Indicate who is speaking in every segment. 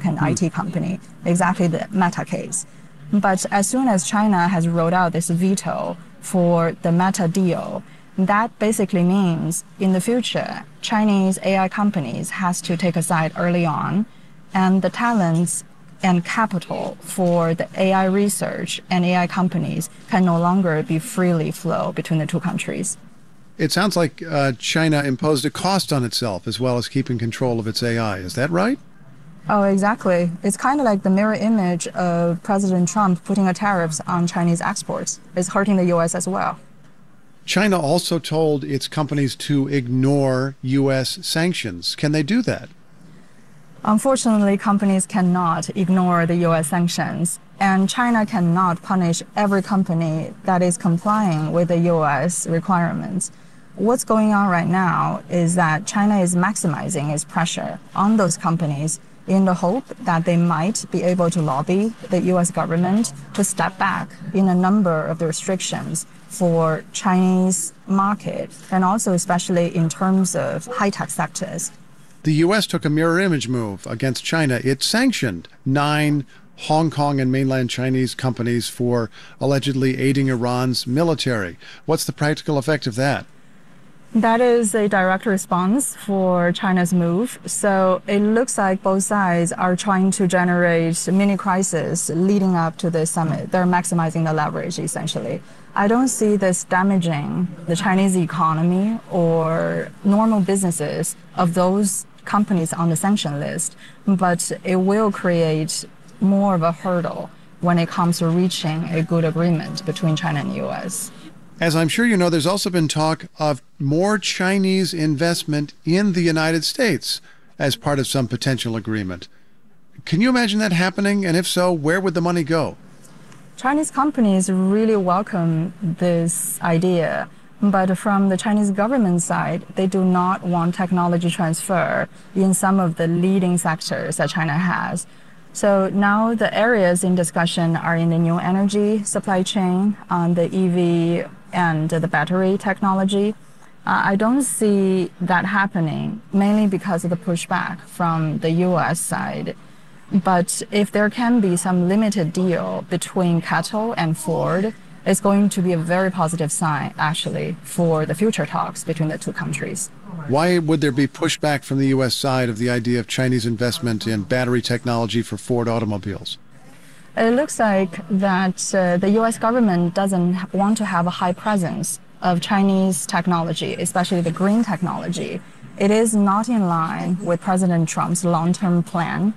Speaker 1: American IT company, exactly the Meta case. But as soon as China has rolled out this veto for the Meta deal, that basically means in the future, Chinese AI companies has to take a side early on, and the talents and capital for the AI research and AI companies can no longer be freely flow between the two countries.
Speaker 2: It sounds like China imposed a cost on itself as well as keeping control of its AI. Is that right?
Speaker 1: Oh, exactly. It's kind of like the mirror image of President Trump putting a tariffs on Chinese exports. It's hurting the U.S. as well.
Speaker 2: China also told its companies to ignore U.S. sanctions. Can they do that?
Speaker 1: Unfortunately, companies cannot ignore the U.S. sanctions, and China cannot punish every company that is complying with the U.S. requirements. What's going on right now is that China is maximizing its pressure on those companies in the hope that they might be able to lobby the U.S. government to step back in a number of the restrictions for Chinese market, and also especially in terms of high-tech sectors.
Speaker 2: The U.S. took a mirror image move against China. It sanctioned 9 Hong Kong and mainland Chinese companies for allegedly aiding Iran's military. What's the practical effect of that?
Speaker 1: That is a direct response for China's move. So it looks like both sides are trying to generate mini crisis leading up to the summit. They're maximizing the leverage, essentially. I don't see this damaging the Chinese economy or normal businesses of those companies on the sanction list, but it will create more of a hurdle when it comes to reaching a good agreement between China and the U.S.
Speaker 2: As I'm sure you know, there's also been talk of more Chinese investment in the United States as part of some potential agreement. Can you imagine that happening? And if so, where would the money go?
Speaker 1: Chinese companies really welcome this idea, but from the Chinese government side, they do not want technology transfer in some of the leading sectors that China has. So now the areas in discussion are in the new energy supply chain, the EV and the battery technology. I don't see that happening, mainly because of the pushback from the U.S. side. But if there can be some limited deal between CATL and Ford, it's going to be a very positive sign, actually, for the future talks between the two countries.
Speaker 2: Why would there be pushback from the U.S. side of the idea of Chinese investment in battery technology for Ford automobiles?
Speaker 1: It looks like that the U.S. government doesn't want to have a high presence of Chinese technology, especially the green technology. It is not in line with President Trump's long-term plan.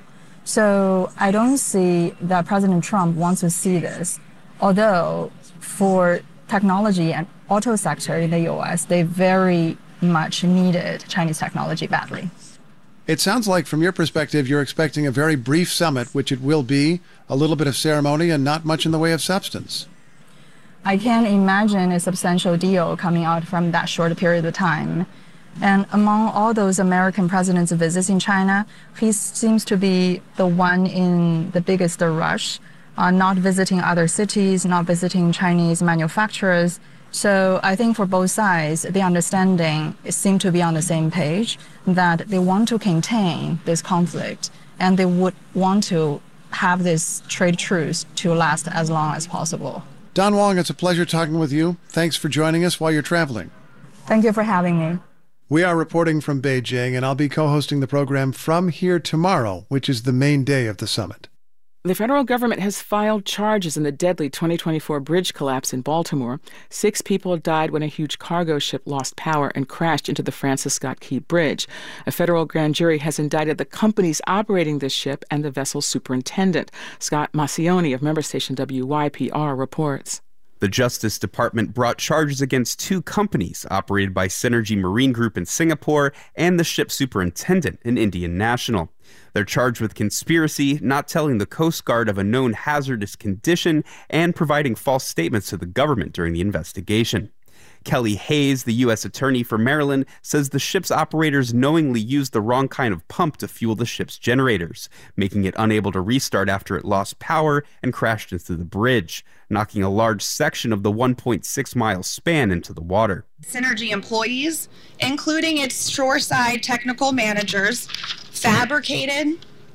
Speaker 1: So I don't see that President Trump wants to see this. Although for technology and auto sector in the U.S., they very much needed Chinese technology badly.
Speaker 2: It sounds like, from your perspective, you're expecting a very brief summit, which it will be, a little bit of ceremony and not much in the way of substance.
Speaker 1: I can't imagine a substantial deal coming out from that short period of time. And among all those American presidents' visits in China, he seems to be the one in the biggest rush, not visiting other cities, not visiting Chinese manufacturers. So I think for both sides, the understanding seems to be on the same page, that they want to contain this conflict and they would want to have this trade truce to last as long as possible.
Speaker 2: Don Wong, it's a pleasure talking with you. Thanks for joining us while you're traveling.
Speaker 1: Thank you for having me.
Speaker 2: We are reporting from Beijing, and I'll be co-hosting the program from here tomorrow, which is the main day of the summit.
Speaker 3: The federal government has filed charges in the deadly 2024 bridge collapse in Baltimore. 6 people died when a huge cargo ship lost power and crashed into the Francis Scott Key Bridge. A federal grand jury has indicted the companies operating this ship and the vessel's superintendent. Scott Massioni of member station WYPR reports.
Speaker 4: The Justice Department brought charges against 2 companies operated by Synergy Marine Group in Singapore and the ship's superintendent, an Indian national. They're charged with conspiracy, not telling the Coast Guard of a known hazardous condition, and providing false statements to the government during the investigation. Kelly Hayes, the U.S. Attorney for Maryland, says the ship's operators knowingly used the wrong kind of pump to fuel the ship's generators, making it unable to restart after it lost power and crashed into the bridge, knocking a large section of the 1.6-mile span into the water.
Speaker 5: Synergy employees, including its shoreside technical managers, fabricated,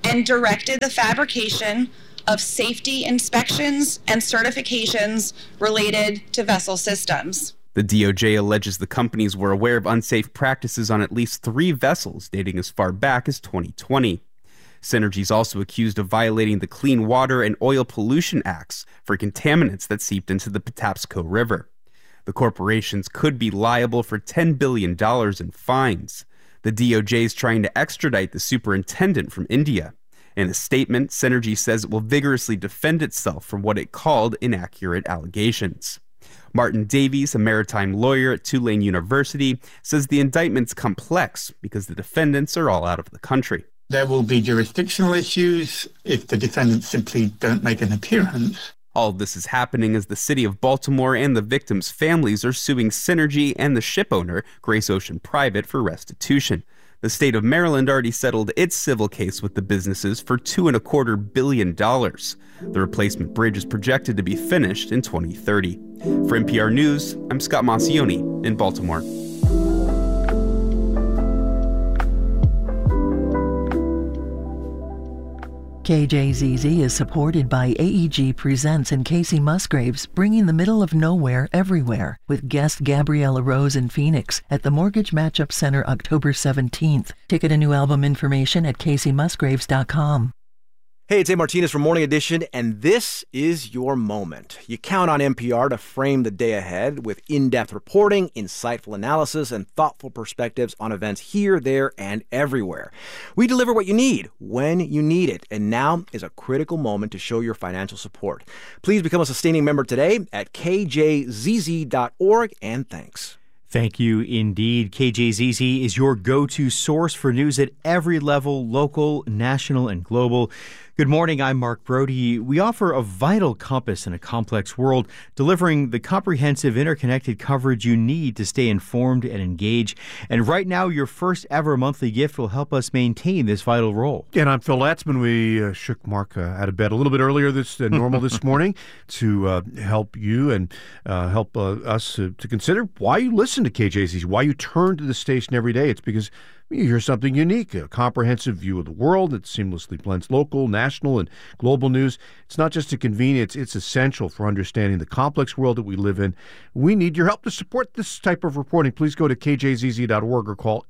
Speaker 5: and directed the fabrication of safety inspections and certifications related to vessel systems.
Speaker 4: The DOJ alleges the companies were aware of unsafe practices on at least 3 vessels dating as far back as 2020. Synergy is also accused of violating the Clean Water and Oil Pollution Acts for contaminants that seeped into the Patapsco River. The corporations could be liable for $10 billion in fines. The DOJ is trying to extradite the superintendent from India. In a statement, Synergy says it will vigorously defend itself from what it called inaccurate allegations. Martin Davies, a maritime lawyer at Tulane University, says the indictment's complex because the defendants are all out of the country.
Speaker 6: There will be jurisdictional issues if the defendants simply don't make an appearance.
Speaker 4: All of this is happening as the city of Baltimore and the victims' families are suing Synergy and the ship owner, Grace Ocean Private, for restitution. The state of Maryland already settled its civil case with the businesses for $2.25 billion. The replacement bridge is projected to be finished in 2030. For NPR News, I'm Scott Maucione in Baltimore.
Speaker 7: KJZZ is supported by AEG Presents and Casey Musgraves, bringing the middle of nowhere everywhere, with guest Gabriella Rose in Phoenix at the Mortgage Matchup Center October 17th. Ticket and new album information at CaseyMusgraves.com.
Speaker 8: Hey, it's A. Martinez from Morning Edition, and this is your moment. You count on NPR to frame the day ahead with in-depth reporting, insightful analysis, and thoughtful perspectives on events here, there, and everywhere. We deliver what you need when you need it, and now is a critical moment to show your financial support. Please become a sustaining member today at kjzz.org, and thanks.
Speaker 9: Thank you indeed. KJZZ is your go-to source for news at every level, local, national, and global. Good morning, I'm Mark Brody. We offer a vital compass in a complex world, delivering the comprehensive, interconnected coverage you need to stay informed and engaged. And right now, your first ever monthly gift will help us maintain this vital role.
Speaker 2: And I'm Phil Latzman. We shook Mark out of bed a little bit earlier than normal this morning to help you and help us to consider why you listen to KJZZ, why you turn to the station every day. It's because you hear something unique, a comprehensive view of the world that seamlessly blends local, national, and global news. It's not just a convenience, it's essential for understanding the complex world that we live in. We need your help to support this type of reporting. Please go to kjzz.org or call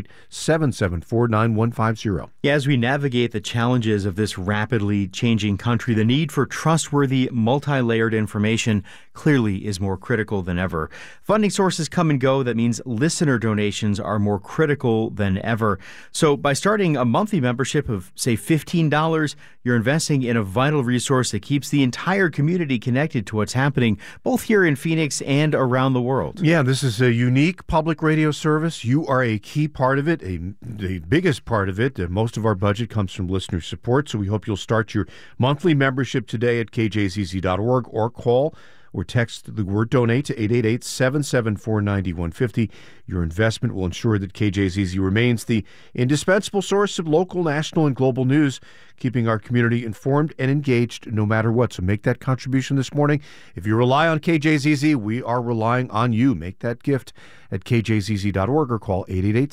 Speaker 2: 888-774-9150.
Speaker 9: As we navigate the challenges of this rapidly changing country, the need for trustworthy, multi-layered information clearly is more critical than ever. Funding sources come and go. That means listener donations are more critical than ever. So by starting a monthly membership of, say, $15, you're investing in a vital resource that keeps the entire community connected to what's happening both here in Phoenix and around the world.
Speaker 2: Yeah, this is a unique public radio service. You are a key part of it, the biggest part of it. Most of our budget comes from listener support, so we hope you'll start your monthly membership today at kjzz.org or call or text the word donate to 888-774-9150. Your investment will ensure that KJZZ remains the indispensable source of local, national, and global news, keeping our community informed and engaged no matter what. So make that contribution this morning. If you rely on KJZZ, we are relying on you. Make that gift at kjzz.org or call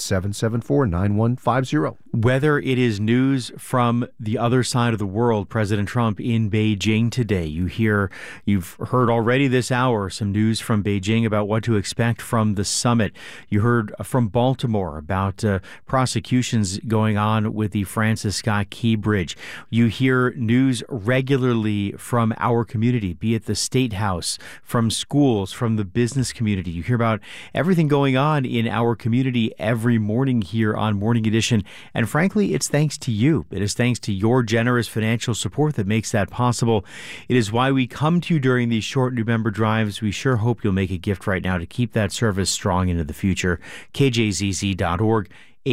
Speaker 2: 888-774-9150.
Speaker 9: Whether it is news from the other side of the world, President Trump in Beijing today, you've heard already this hour some news from Beijing about what to expect from the summit. You heard from Baltimore about prosecutions going on with the Francis Scott Key Bridge. You hear news regularly from our community, be it the State House, from schools, from the business community. You hear about everything going on in our community every morning here on Morning Edition. And frankly, it's thanks to you. It is thanks to your generous financial support that makes that possible. It is why we come to you during these short new member drives. We sure hope you'll make a gift right now to keep that service strong into the future. KJZZ.org.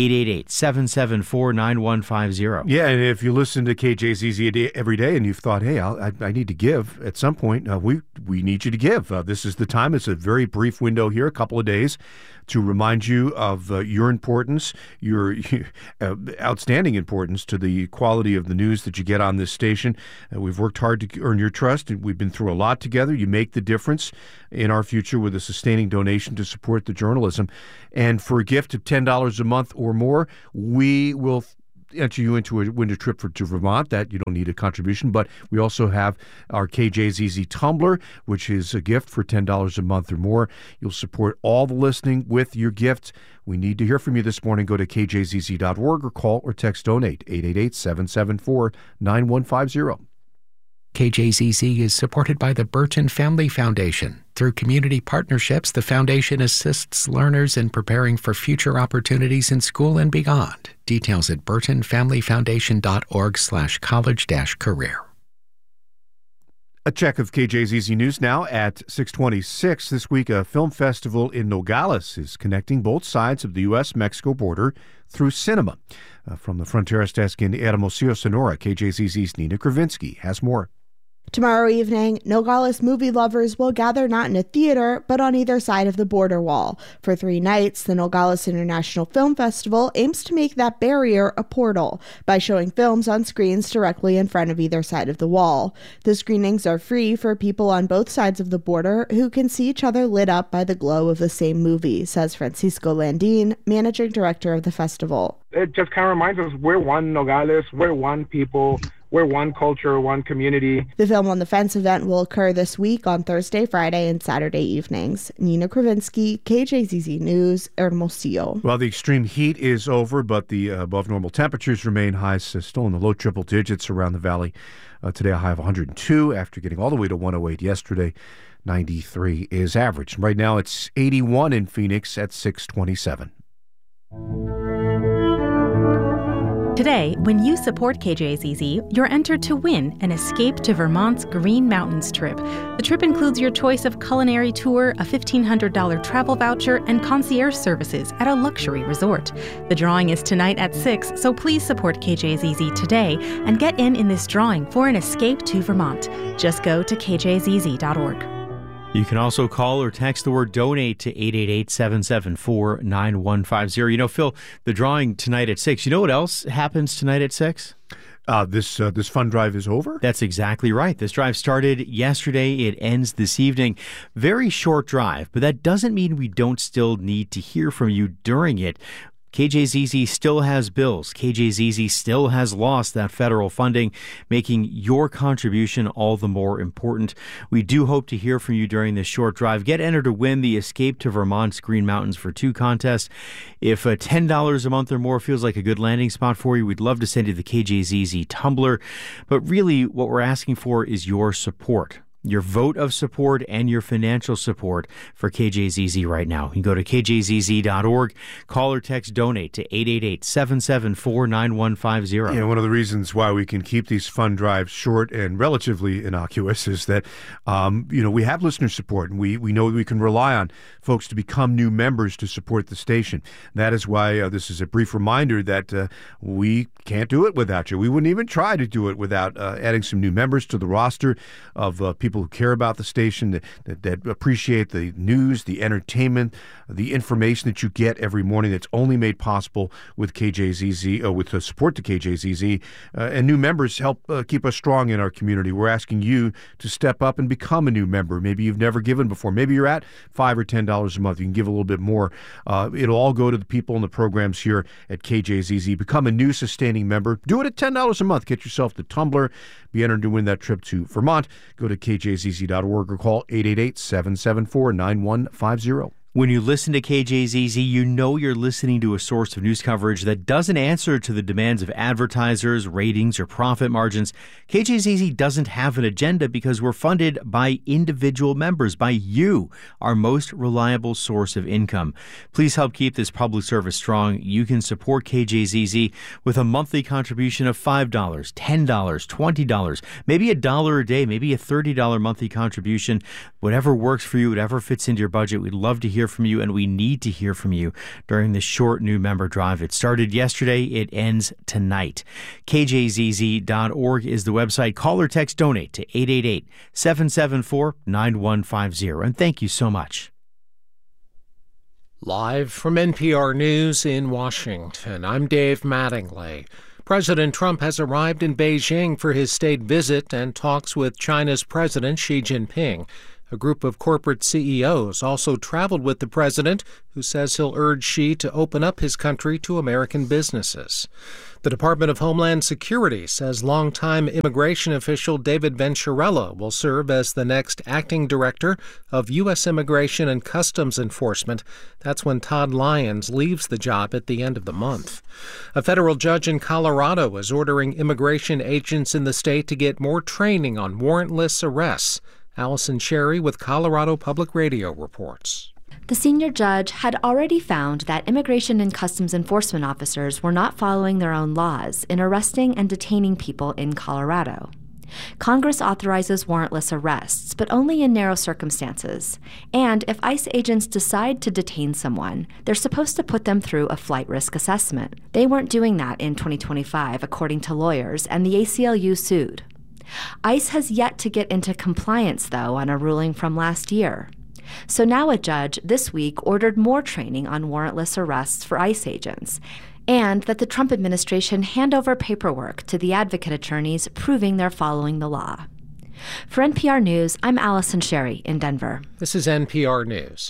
Speaker 9: 888-774-9150.
Speaker 2: Yeah, and if you listen to KJZZ every day and you've thought, hey, I need to give at some point, we need you to give. This is the time. It's a very brief window here, a couple of days, to remind you of your importance, your outstanding importance to the quality of the news that you get on this station. We've worked hard to earn your trust, and we've been through a lot together. You make the difference in our future with a sustaining donation to support the journalism. And for a gift of $10 a month or more, we will
Speaker 10: enter you into a winter trip to Vermont. That you don't need a contribution. But we also have our KJZZ Tumbler, which is a gift for $10 a month or more. You'll support all the listening with your gift. We need to hear from you this morning. Go to kjzz.org or call or text donate 888-774-9150.
Speaker 11: KJZZ is supported by the Burton Family Foundation. Through community partnerships, the foundation assists learners in preparing for future opportunities in school and beyond. Details at burtonfamilyfoundation.org/college-career.
Speaker 10: A check of KJZZ News now at 6:26. This week, a film festival in Nogales is connecting both sides of the U.S.-Mexico border through cinema. From the Fronteras desk in Hermosillo, Sonora, KJZZ's Nina Kravinsky has more.
Speaker 12: Tomorrow evening, Nogales movie lovers will gather not in a theater, but on either side of the border wall. For 3 nights, the Nogales International Film Festival aims to make that barrier a portal by showing films on screens directly in front of either side of the wall. The screenings are free for people on both sides of the border who can see each other lit up by the glow of the same movie, says Francisco Landin, managing director of the festival.
Speaker 13: It just kind of reminds us we're one Nogales, we're one people. We're one culture, one community.
Speaker 12: The Film on the Fence event will occur this week on Thursday, Friday, and Saturday evenings. Nina Kravinsky, KJZZ News, Hermosillo.
Speaker 10: Well, the extreme heat is over, but the above normal temperatures remain high, still in the low triple digits around the valley. Today, a high of 102 after getting all the way to 108 yesterday. 93 is average. Right now, it's 81 in Phoenix at 627.
Speaker 14: Today, when you support KJZZ, you're entered to win an Escape to Vermont's Green Mountains trip. The trip includes your choice of culinary tour, a $1,500 travel voucher, and concierge services at a luxury resort. The drawing is tonight at 6, so please support KJZZ today and get in this drawing for an Escape to Vermont. Just go to kjzz.org.
Speaker 9: You can also call or text the word donate to 888-774-9150. You know, Phil, the drawing tonight at 6. You know what else happens tonight at 6?
Speaker 10: This fund drive is over?
Speaker 9: That's exactly right. This drive started yesterday. It ends this evening. Very short drive, but that doesn't mean we don't still need to hear from you during it. KJZZ still has bills. KJZZ still has lost that federal funding, making your contribution all the more important. We do hope to hear from you during this short drive. Get entered to win the Escape to Vermont's Green Mountains for 2 contest. If $10 a month or more feels like a good landing spot for you, we'd love to send you the KJZZ Tumbler. But really, what we're asking for is your support. Your vote of support and your financial support for KJZZ right now. You can go to kjzz.org, call or text donate to 888-774-9150.
Speaker 10: Yeah, one of the reasons why we can keep these fund drives short and relatively innocuous is that, we have listener support, and we know we can rely on folks to become new members to support the station. That is why this is a brief reminder that we can't do it without you. We wouldn't even try to do it without adding some new members to the roster of people who care about the station, that appreciate the news, the entertainment, the information that you get every morning that's only made possible with KJZZ, with the support to KJZZ. And new members help keep us strong in our community. We're asking you to step up and become a new member. Maybe you've never given before. Maybe you're at $5 or $10 a month. You can give a little bit more. It'll all go to the people in the programs here at KJZZ. Become a new sustaining member. Do it at $10 a month. Get yourself the Tumbler. Be entered to win that trip to Vermont. Go to kjzz.org or call 888-774-9150.
Speaker 9: When you listen to KJZZ, you know you're listening to a source of news coverage that doesn't answer to the demands of advertisers, ratings, or profit margins. KJZZ doesn't have an agenda because we're funded by individual members, by you, our most reliable source of income. Please help keep this public service strong. You can support KJZZ with a monthly contribution of $5, $10, $20, maybe $1 a day, maybe a $30 monthly contribution. Whatever works for you, whatever fits into your budget, we'd love to hear from you, and we need to hear from you during this short new member drive. It started yesterday. It ends tonight. KJZZ.org is the website. Call or text donate to 888-774-9150. And thank you so much.
Speaker 15: Live from NPR News in Washington, I'm Dave Mattingly. President Trump has arrived in Beijing for his state visit and talks with China's President Xi Jinping. A group of corporate CEOs also traveled with the president, who says he'll urge Xi to open up his country to American businesses. The Department of Homeland Security says longtime immigration official David Venturella will serve as the next acting director of U.S. Immigration and Customs Enforcement. That's when Todd Lyons leaves the job at the end of the month. A federal judge in Colorado is ordering immigration agents in the state to get more training on warrantless arrests. Allison Sherry with Colorado Public Radio reports.
Speaker 16: The senior judge had already found that immigration and customs enforcement officers were not following their own laws in arresting and detaining people in Colorado. Congress authorizes warrantless arrests, but only in narrow circumstances. And if ICE agents decide to detain someone, they're supposed to put them through a flight risk assessment. They weren't doing that in 2025, according to lawyers, and the ACLU sued. ICE has yet to get into compliance, though, on a ruling from last year. So now a judge this week ordered more training on warrantless arrests for ICE agents, and that the Trump administration hand over paperwork to the advocate attorneys proving they're following the law. For NPR News, I'm Allison Sherry in Denver.
Speaker 15: This is NPR News.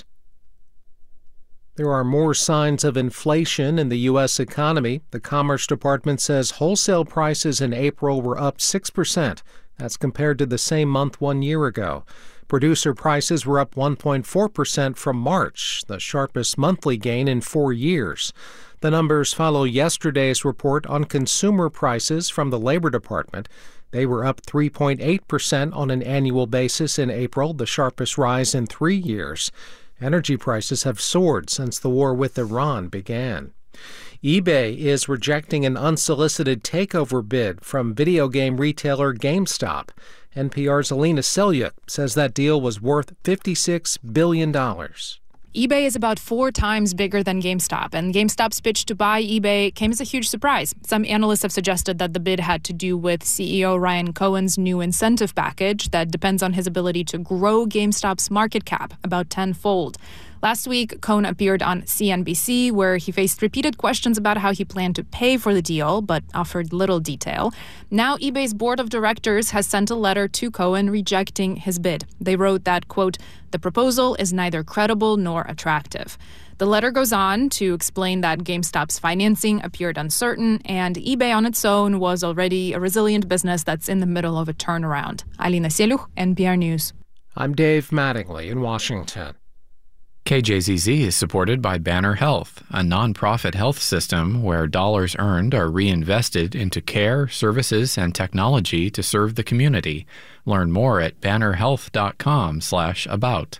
Speaker 15: There are more signs of inflation in the U.S. economy. The Commerce Department says wholesale prices in April were up 6%. That's compared to the same month 1 year ago. Producer prices were up 1.4% from March, the sharpest monthly gain in 4 years. The numbers follow yesterday's report on consumer prices from the Labor Department. They were up 3.8% on an annual basis in April, the sharpest rise in 3 years. Energy prices have soared since the war with Iran began. eBay is rejecting an unsolicited takeover bid from video game retailer GameStop. NPR's Alina Selyuk says that deal was worth $56 billion.
Speaker 17: eBay is about 4 times bigger than GameStop, and GameStop's pitch to buy eBay came as a huge surprise. Some analysts have suggested that the bid had to do with CEO Ryan Cohen's new incentive package that depends on his ability to grow GameStop's market cap about tenfold. Last week, Cohen appeared on CNBC, where he faced repeated questions about how he planned to pay for the deal, but offered little detail. Now, eBay's board of directors has sent a letter to Cohen rejecting his bid. They wrote that, quote, "The proposal is neither credible nor attractive." The letter goes on to explain that GameStop's financing appeared uncertain, and eBay on its own was already a resilient business that's in the middle of a turnaround. Alina Selyuk, NPR News.
Speaker 15: I'm Dave Mattingly in Washington.
Speaker 18: KJZZ is supported by Banner Health, a nonprofit health system where dollars earned are reinvested into care, services, and technology to serve the community. Learn more at bannerhealth.com/about.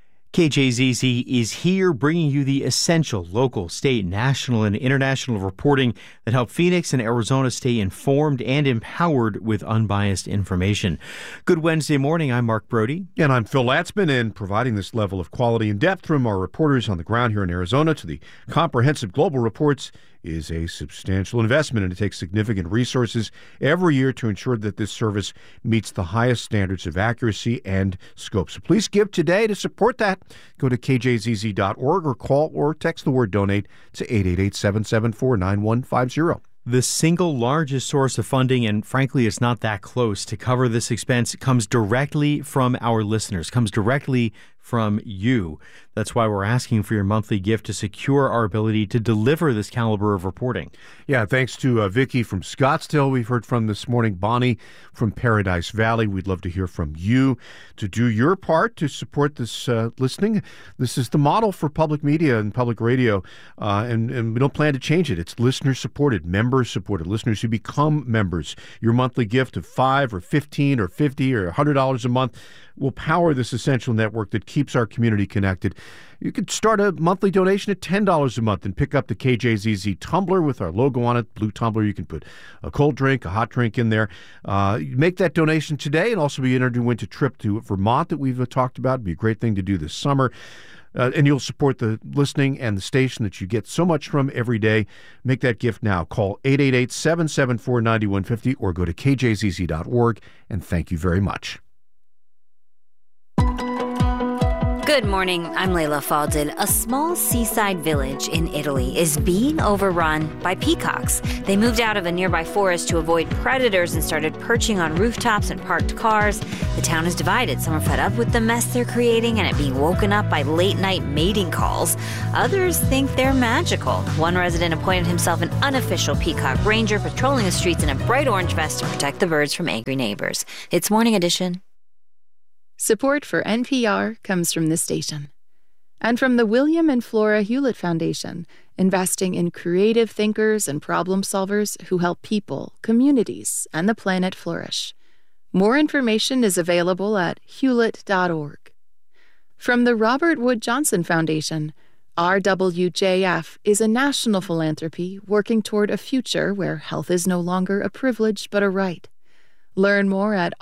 Speaker 9: KJZZ is here bringing you the essential local, state, national, and international reporting that help Phoenix and Arizona stay informed and empowered with unbiased information. Good Wednesday morning. I'm Mark Brody.
Speaker 10: And I'm Phil Latzman, and providing this level of quality and depth from our reporters on the ground here in Arizona to the comprehensive global reports is a substantial investment, and it takes significant resources every year to ensure that this service meets the highest standards of accuracy and scope. So please give today to support that. Go to kjzz.org or call or text the word donate to 888-774-9150.
Speaker 9: The single largest source of funding, and frankly, it's not that close to cover this expense, comes directly from our listeners, comes directly from you. That's why we're asking for your monthly gift to secure our ability to deliver this caliber of reporting.
Speaker 10: Yeah, thanks to Vicki from Scottsdale we've heard from this morning, Bonnie from Paradise Valley. We'd love to hear from you to do your part to support this listening. This is the model for public media and public radio, and we don't plan to change it. It's listener-supported, member-supported, listeners who become members. Your monthly gift of $5 or $15 or $50 or $100 a month will power this essential network that keeps our community connected. You could start a monthly donation at $10 a month and pick up the KJZZ tumbler with our logo on it, blue tumbler. You can put a cold drink, a hot drink in there. Make that donation today and also be entered to win a trip to Vermont that we've talked about. It'd be a great thing to do this summer. And you'll support the listening and the station that you get so much from every day. Make that gift now. Call 888-774-9150 or go to kjzz.org. And thank you very much.
Speaker 19: Good morning, I'm Layla Faldil. A small seaside village in Italy is being overrun by peacocks. They moved out of a nearby forest to avoid predators and started perching on rooftops and parked cars. The town is divided. Some are fed up with the mess they're creating and it being woken up by late-night mating calls. Others think they're magical. One resident appointed himself an unofficial peacock ranger, patrolling the streets in a bright orange vest to protect the birds from angry neighbors. It's Morning Edition.
Speaker 20: Support for NPR comes from this station and from the William and Flora Hewlett Foundation, investing in creative thinkers and problem solvers who help people, communities, and the planet flourish. More information is available at hewlett.org. From the Robert Wood Johnson Foundation, RWJF is a national philanthropy working toward a future where health is no longer a privilege but a right. Learn more at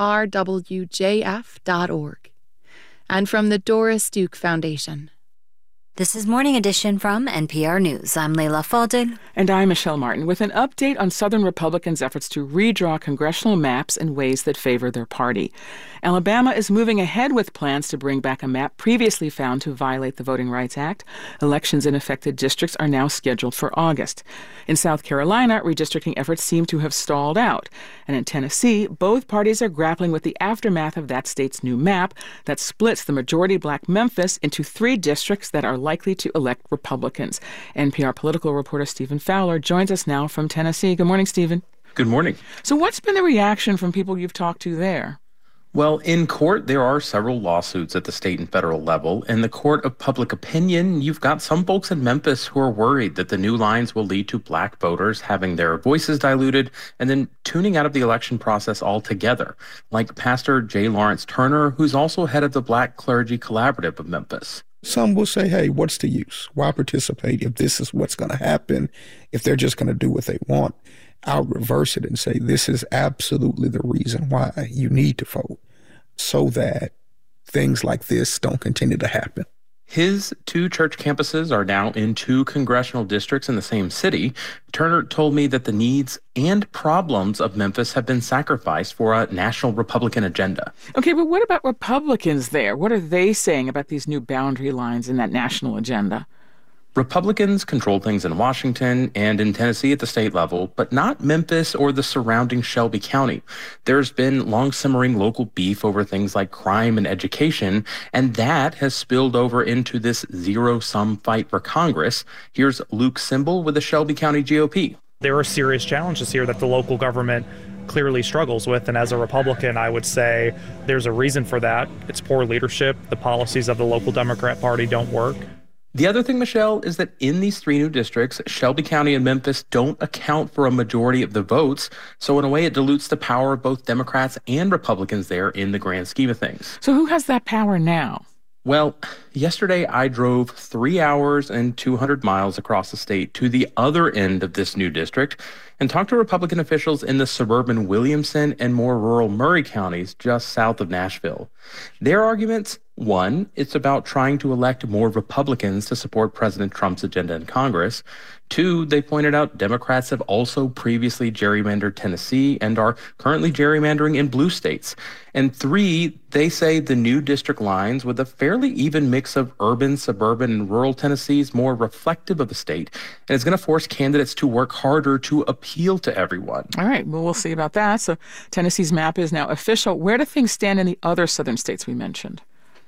Speaker 20: rwjf.org. And from the Doris Duke Foundation.
Speaker 19: This is Morning Edition from NPR News. I'm Layla Faldil.
Speaker 3: And I'm Michelle Martin with an update on Southern Republicans' efforts to redraw congressional maps in ways that favor their party. Alabama is moving ahead with plans to bring back a map previously found to violate the Voting Rights Act. Elections in affected districts are now scheduled for August. In South Carolina, redistricting efforts seem to have stalled out. And in Tennessee, both parties are grappling with the aftermath of that state's new map that splits the majority black Memphis into 3 districts that are likely to elect Republicans. NPR political reporter Stephen Fowler joins us now from Tennessee. Good morning, Stephen.
Speaker 21: Good morning.
Speaker 3: So what's been the reaction from people you've talked to there?
Speaker 21: Well, in court, there are several lawsuits at the state and federal level. In the court of public opinion, you've got some folks in Memphis who are worried that the new lines will lead to black voters having their voices diluted and then tuning out of the election process altogether, like Pastor J. Lawrence Turner, who's also head of the Black Clergy Collaborative of Memphis.
Speaker 22: Some will say, hey, what's the use? Why participate if this is what's going to happen, if they're just going to do what they want? I'll reverse it and say this is absolutely the reason why you need to vote, so that things like this don't continue to happen.
Speaker 21: His 2 church campuses are now in 2 congressional districts in the same city. Turner told me that the needs and problems of Memphis have been sacrificed for a national Republican agenda.
Speaker 3: Okay, but what about Republicans there? What are they saying about these new boundary lines in that national agenda?
Speaker 21: Republicans control things in Washington and in Tennessee at the state level, but not Memphis or the surrounding Shelby County. There's been long-simmering local beef over things like crime and education, and that has spilled over into this zero-sum fight for Congress. Here's Luke Simbel with the Shelby County GOP.
Speaker 23: There are serious challenges here that the local government clearly struggles with, and as a Republican, I would say there's a reason for that. It's poor leadership. The policies of the local Democrat Party don't work.
Speaker 21: The other thing, Michelle, is that in these 3 new districts, Shelby County and Memphis don't account for a majority of the votes. So in a way, it dilutes the power of both Democrats and Republicans there in the grand scheme of things.
Speaker 3: So who has that power now?
Speaker 21: Well, yesterday I drove 3 hours and 200 miles across the state to the other end of this new district and talked to Republican officials in the suburban Williamson and more rural Murray counties just south of Nashville. Their arguments: 1, it's about trying to elect more Republicans to support President Trump's agenda in Congress. 2, they pointed out Democrats have also previously gerrymandered Tennessee and are currently gerrymandering in blue states. And 3, they say the new district lines with a fairly even mix of urban, suburban, and rural Tennessee is more reflective of the state, and it's going to force candidates to work harder to appeal to everyone.
Speaker 3: All right, well, we'll see about that. So Tennessee's map is now official. Where do things stand in the other southern states we mentioned?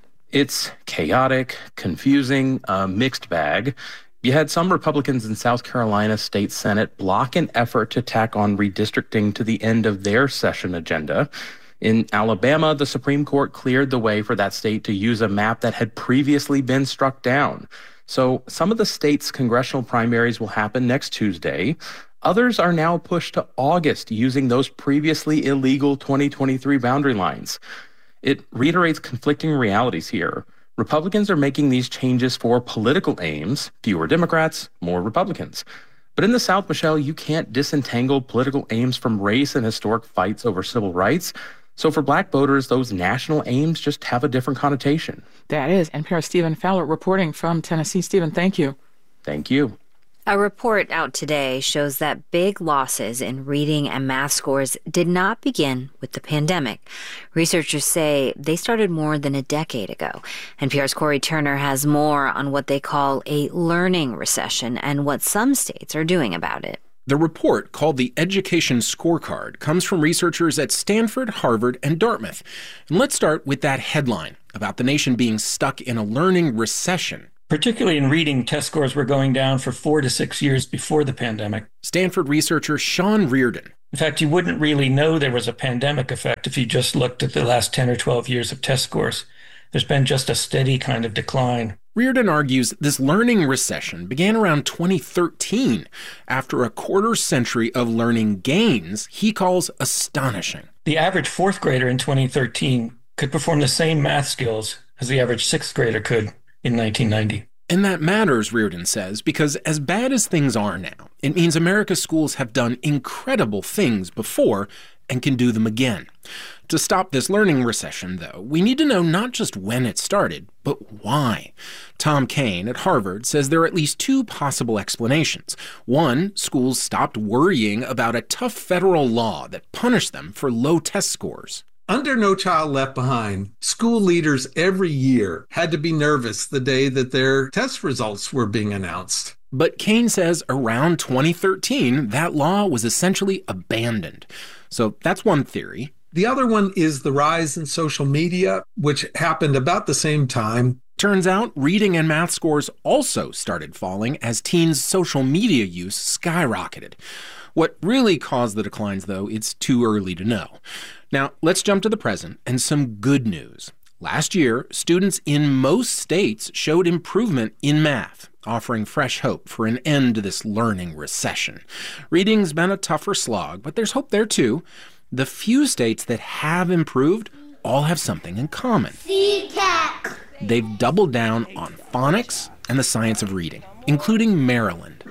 Speaker 21: It's chaotic, confusing, a mixed bag. You had some Republicans in South Carolina State Senate block an effort to tack on redistricting to the end of their session agenda. In Alabama, the Supreme Court cleared the way for that state to use a map that had previously been struck down. So some of the state's congressional primaries will happen next Tuesday. Others are now pushed to August using those previously illegal 2023 boundary lines. It reiterates conflicting realities here. Republicans are making these changes for political aims: fewer Democrats, more Republicans. But in the South, Michelle, you can't disentangle political aims from race and historic fights over civil rights. So for black voters, those national aims just have a different connotation.
Speaker 3: That is NPR's Stephen Fowler reporting from Tennessee. Stephen, thank you.
Speaker 21: Thank you.
Speaker 19: A report out today shows that big losses in reading and math scores did not begin with the pandemic. Researchers say they started more than a decade ago. NPR's Corey Turner has more on what they call a learning recession and what some states are doing about it.
Speaker 1: The report, called the Education Scorecard, comes from researchers at Stanford, Harvard, and Dartmouth. And let's start with that headline about the nation being stuck in a learning recession.
Speaker 5: Particularly in reading, test scores were going down for 4 to 6 years before the pandemic.
Speaker 1: Stanford researcher Sean Reardon.
Speaker 5: In fact, you wouldn't really know there was a pandemic effect if you just looked at the last 10 or 12 years of test scores. There's been just a steady kind of decline.
Speaker 1: Reardon argues this learning recession began around 2013, after a quarter century of learning gains he calls astonishing.
Speaker 5: The average fourth grader in 2013 could perform the same math skills as the average sixth grader could in 1990.
Speaker 1: And that matters, Reardon says, because as bad as things are now, it means America's schools have done incredible things before and can do them again. To stop this learning recession, though, we need to know not just when it started, but why. Tom Kane at Harvard says there are at least two possible explanations. One, schools stopped worrying about a tough federal law that punished them for low test scores.
Speaker 6: Under No Child Left Behind, school leaders every year had to be nervous the day that their test results were being announced.
Speaker 1: But Kane says around 2013, that law was essentially abandoned. So that's one theory.
Speaker 6: The other one is the rise in social media, which happened about the same time.
Speaker 1: Turns out reading and math scores also started falling as teens' social media use skyrocketed. What really caused the declines, though, it's too early to know. Now, let's jump to the present and some good news. Last year, students in most states showed improvement in math, offering fresh hope for an end to this learning recession. Reading's been a tougher slog, but there's hope there too. The few states that have improved all have something in common. They've doubled down on phonics and the science of reading, including Maryland.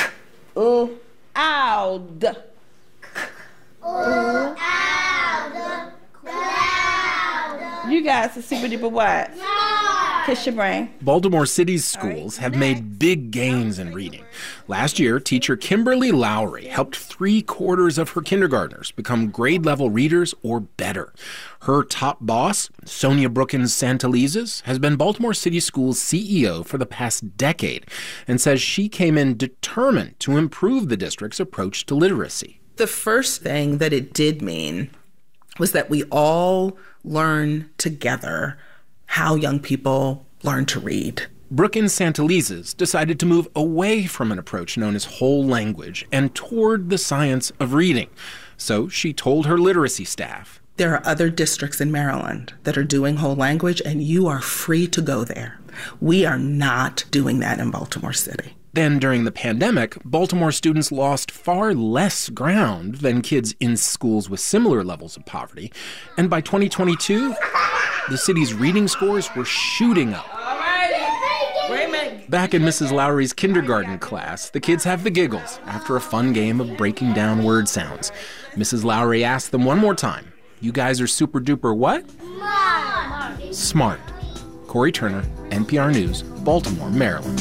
Speaker 24: You guys are super duper what? Kiss your brain.
Speaker 1: Baltimore City's schools have made big gains in reading. Last year, teacher Kimberly Lowry helped 3/4 of her kindergartners become grade-level readers or better. Her top boss, Sonia Brookins Santalizes, has been Baltimore City Schools' CEO for the past decade and says she came in determined to improve the district's approach to literacy.
Speaker 25: The first thing that it did mean was that we all learn together how young people learn to read.
Speaker 1: Brookins Santalizes decided to move away from an approach known as whole language and toward the science of reading. So she told her literacy staff,
Speaker 25: there are other districts in Maryland that are doing whole language, and you are free to go there. We are not doing that in Baltimore City.
Speaker 1: Then, during the pandemic, Baltimore students lost far less ground than kids in schools with similar levels of poverty. And by 2022, the city's reading scores were shooting up. Back in Mrs. Lowry's kindergarten class, the kids have the giggles after a fun game of breaking down word sounds. Mrs. Lowry asked them one more time, "You guys are super duper what?" Smart. Corey Turner, NPR News, Baltimore, Maryland.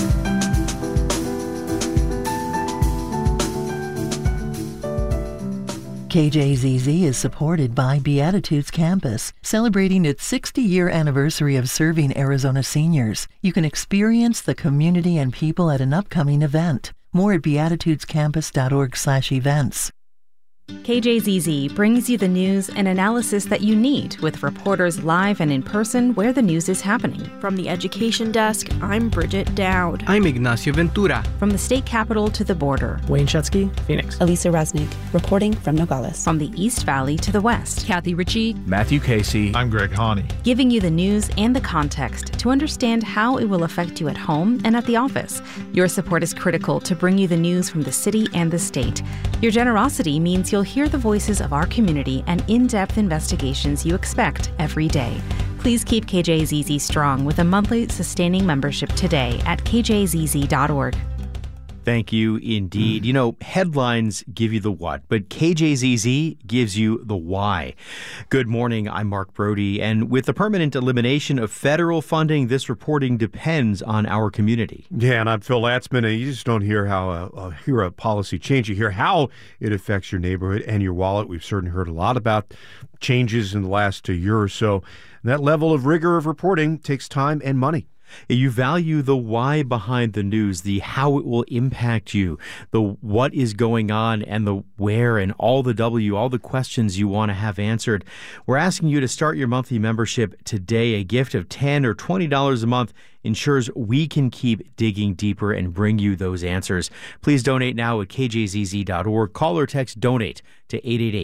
Speaker 7: KJZZ is supported by Beatitudes Campus, celebrating its 60-year anniversary of serving Arizona seniors. You can experience the community and people at an upcoming event. More at beatitudescampus.org/events.
Speaker 14: KJZZ brings you the news and analysis that you need, with reporters live and in person where the news is happening.
Speaker 26: From the education desk, I'm Bridget Dowd.
Speaker 27: I'm Ignacio Ventura.
Speaker 14: From the state capitol to the border.
Speaker 28: Wayne Shutsky, Phoenix.
Speaker 29: Elisa Resnick, reporting from Nogales.
Speaker 14: From the East Valley to the West.
Speaker 30: Kathy Ritchie.
Speaker 31: Matthew Casey.
Speaker 32: I'm Greg Haney.
Speaker 14: Giving you the news and the context to understand how it will affect you at home and at the office. Your support is critical to bring you the news from the city and the state. Your generosity means you'll hear the voices of our community and in-depth investigations you expect every day. Please keep KJZZ strong with a monthly sustaining membership today at kjzz.org.
Speaker 9: Thank you indeed. You know, headlines give you the what, but KJZZ gives you the why. Good morning, I'm Mark Brody, and with the permanent elimination of federal funding, this reporting depends on our community.
Speaker 10: Yeah, and I'm Phil Latzman, and you just don't hear hear a policy change. You hear how it affects your neighborhood and your wallet. We've certainly heard a lot about changes in the last year or so. And that level of rigor of reporting takes time and money.
Speaker 9: You value the why behind the news, the how it will impact you, the what is going on, and the where, and all the W, all the questions you want to have answered. We're asking you to start your monthly membership today. A gift of $10 or $20 a month ensures we can keep digging deeper and bring you those answers. Please donate now at kjzz.org. Call or text DONATE to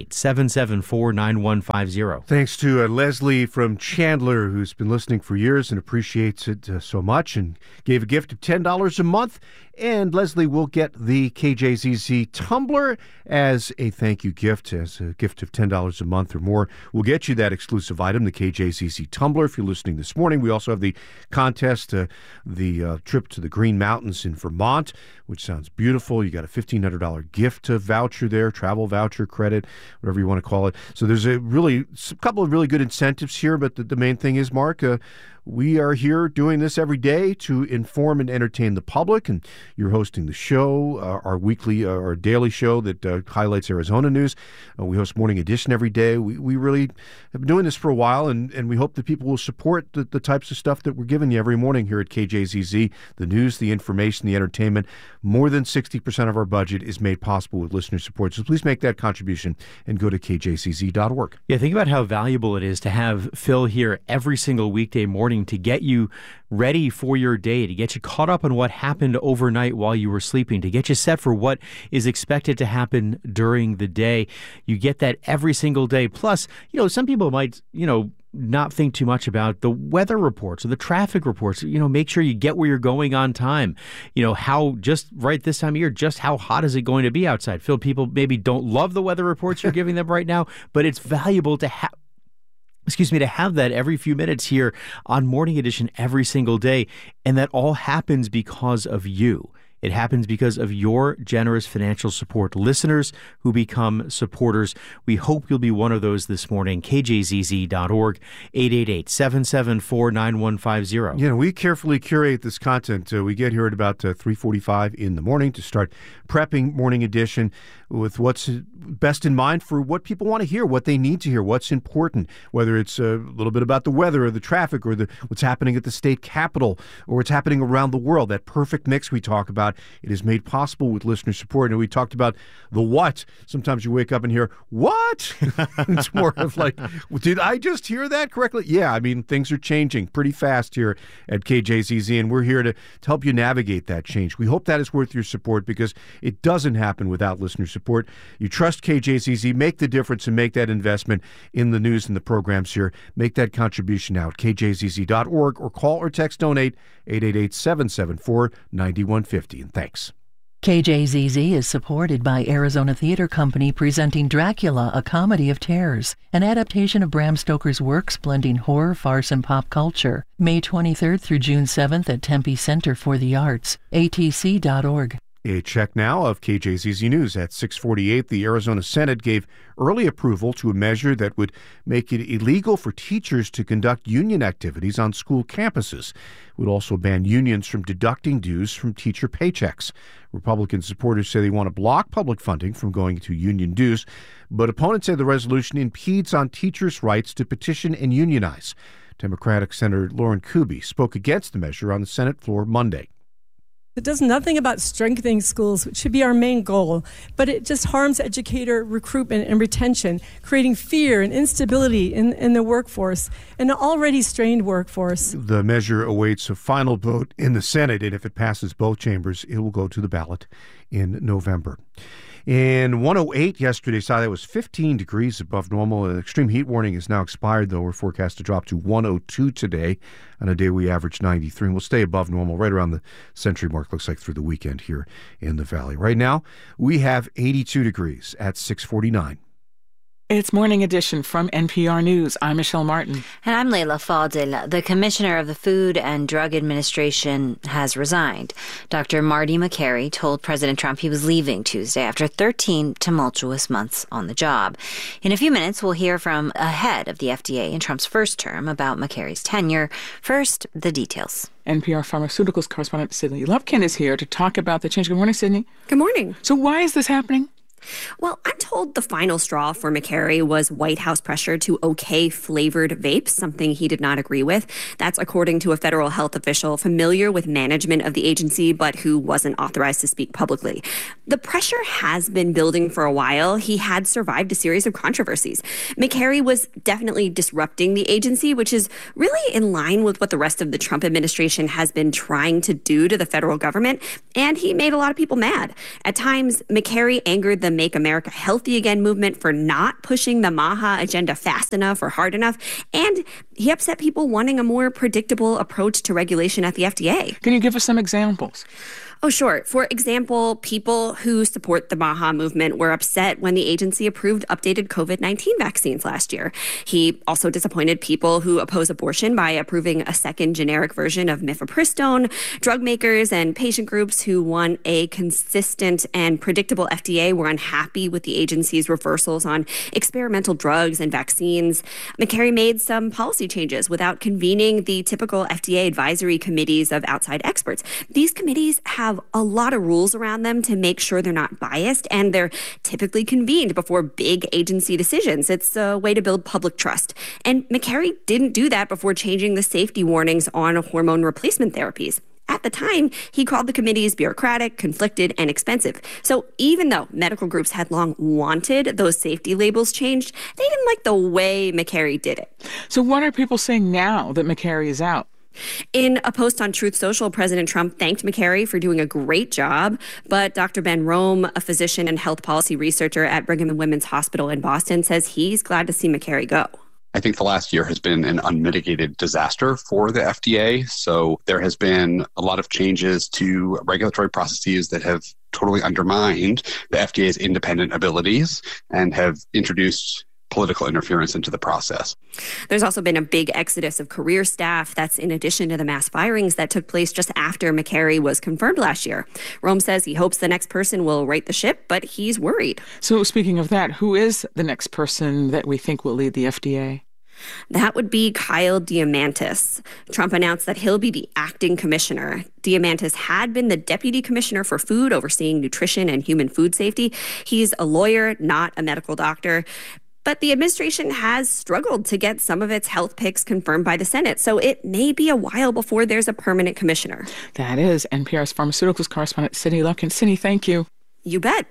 Speaker 9: 888-774-9150.
Speaker 10: Thanks to Leslie from Chandler, who's been listening for years and appreciates it so much and gave a gift of $10 a month. And Leslie will get the KJZZ tumbler as a thank you gift, as a gift of $10 a month or more. We'll get you that exclusive item, the KJZZ tumbler, if you're listening this morning. We also have the contest, the trip to the Green Mountains in Vermont, which sounds beautiful. You got a $1,500 gift voucher there, travel voucher, credit, whatever you want to call it. So there's a couple of really good incentives here, but the main thing is, Mark, we are here doing this every day to inform and entertain the public, and you're hosting the show, our daily show that highlights Arizona news. We host Morning Edition every day. We really have been doing this for a while, and we hope that people will support the types of stuff that we're giving you every morning here at KJZZ, the news, the information, the entertainment. More than 60% of our budget is made possible with listener support, so please make that contribution and go to kjzz.org.
Speaker 9: Yeah, think about how valuable it is to have Phil here every single weekday morning to get you ready for your day, to get you caught up on what happened overnight while you were sleeping, to get you set for what is expected to happen during the day. You get that every single day. Plus, some people might, not think too much about the weather reports or the traffic reports. Make sure you get where you're going on time. How just right this time of year, just how hot is it going to be outside? Phil, people maybe don't love the weather reports you're giving them right now, but it's valuable to have that every few minutes here on Morning Edition every single day. And that all happens because of you. It happens because of your generous financial support. Listeners who become supporters, we hope you'll be one of those this morning. KJZZ.org, 888-774-9150.
Speaker 10: Yeah, we carefully curate this content. We get here at about 3:45 in the morning to start prepping Morning Edition with what's best in mind for what people want to hear, what they need to hear, what's important, whether it's a little bit about the weather or the traffic or what's happening at the state capitol or what's happening around the world. That perfect mix we talk about, it is made possible with listener support. And we talked about the what. Sometimes you wake up and hear, what? It's more of like, did I just hear that correctly? Yeah, I mean, things are changing pretty fast here at KJZZ, and we're here to help you navigate that change. We hope that is worth your support because it doesn't happen without listener support. You trust KJZZ, make the difference and make that investment in the news and the programs here. Make that contribution now at kjzz.org or call or text donate 888-774-9150. And thanks.
Speaker 7: KJZZ is supported by Arizona Theater Company presenting Dracula, A Comedy of Terrors, an adaptation of Bram Stoker's works blending horror, farce, and pop culture. May 23rd through June 7th at Tempe Center for the Arts, atc.org.
Speaker 10: A check now of KJZZ News. At 6:48, the Arizona Senate gave early approval to a measure that would make it illegal for teachers to conduct union activities on school campuses. It would also ban unions from deducting dues from teacher paychecks. Republican supporters say they want to block public funding from going to union dues, but opponents say the resolution impedes on teachers' rights to petition and unionize. Democratic Senator Lauren Kuby spoke against the measure on the Senate floor Monday.
Speaker 2: It does nothing about strengthening schools, which should be our main goal, but it just harms educator recruitment and retention, creating fear and instability in the workforce, an already strained workforce.
Speaker 10: The measure awaits a final vote in the Senate, and if it passes both chambers, it will go to the ballot in November. In 108 yesterday, saw that was 15 degrees above normal. An extreme heat warning is now expired, though. We're forecast to drop to 102 today. On a day we averaged 93, and we'll stay above normal right around the century mark, looks like, through the weekend here in the valley. Right now, we have 82 degrees at 6:49.
Speaker 3: It's Morning Edition from NPR News. I'm Michelle Martin.
Speaker 19: And I'm Leila Fadel. The commissioner of the Food and Drug Administration has resigned. Dr. Marty Makary told President Trump he was leaving Tuesday after 13 tumultuous months on the job. In a few minutes, we'll hear from a head of the FDA in Trump's first term about Makary's tenure. First, the details.
Speaker 3: NPR Pharmaceuticals correspondent Sydney Lupkin is here to talk about the change. Good morning, Sydney.
Speaker 4: Good morning.
Speaker 3: So why is this happening?
Speaker 4: Well, I'm told the final straw for Makary was White House pressure to okay flavored vapes, something he did not agree with. That's according to a federal health official familiar with management of the agency, but who wasn't authorized to speak publicly. The pressure has been building for a while. He had survived a series of controversies. Makary was definitely disrupting the agency, which is really in line with what the rest of the Trump administration has been trying to do to the federal government, and he made a lot of people mad. At times, Makary angered the Make America Healthy Again movement for not pushing the MAHA agenda fast enough or hard enough. And he upset people wanting a more predictable approach to regulation at the FDA.
Speaker 3: Can you give us some examples?
Speaker 4: Oh, sure. For example, people who support the MAHA movement were upset when the agency approved updated COVID-19 vaccines last year. He also disappointed people who oppose abortion by approving a second generic version of mifepristone. Drug makers and patient groups who want a consistent and predictable FDA were unhappy with the agency's reversals on experimental drugs and vaccines. Makary made some policy changes without convening the typical FDA advisory committees of outside experts. These committees have a lot of rules around them to make sure they're not biased, and they're typically convened before big agency decisions. It's a way to build public trust. And Makary didn't do that before changing the safety warnings on hormone replacement therapies. At the time, he called the committees bureaucratic, conflicted, and expensive. So even though medical groups had long wanted those safety labels changed, they didn't like the way Makary did it.
Speaker 3: So what are people saying now that Makary is out?
Speaker 4: In a post on Truth Social, President Trump thanked Makary for doing a great job, but Dr. Ben Rome, a physician and health policy researcher at Brigham and Women's Hospital in Boston, says he's glad to see Makary go.
Speaker 8: I think the last year has been an unmitigated disaster for the FDA. So there has been a lot of changes to regulatory processes that have totally undermined the FDA's independent abilities and have introduced political interference into the process.
Speaker 4: There's also been a big exodus of career staff. That's in addition to the mass firings that took place just after Makary was confirmed last year. Rome says he hopes the next person will right the ship, but he's worried.
Speaker 3: So speaking of that, who is the next person that we think will lead the FDA?
Speaker 4: That would be Kyle Diamandis. Trump announced that he'll be the acting commissioner. Diamandis had been the deputy commissioner for food, overseeing nutrition and human food safety. He's a lawyer, not a medical doctor. But the administration has struggled to get some of its health picks confirmed by the Senate, so it may be a while before there's a permanent commissioner.
Speaker 3: That is NPR's Pharmaceuticals correspondent Sydney Lupkin. Sydney, thank you.
Speaker 4: You bet.